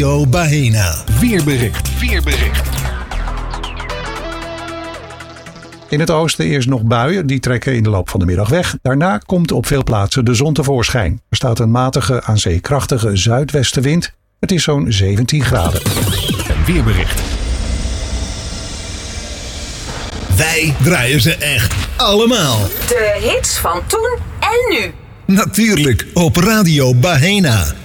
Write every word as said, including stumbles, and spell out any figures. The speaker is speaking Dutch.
Radio Bahena. Weerbericht. Weerbericht. In het oosten eerst nog buien, die trekken in de loop van de middag weg. Daarna komt op veel plaatsen de zon tevoorschijn. Er staat een matige, aan zee krachtige zuidwestenwind. Het is zo'n zeventien graden. Een weerbericht. Wij draaien ze echt allemaal. De hits van toen en nu. Natuurlijk op Radio Bahena.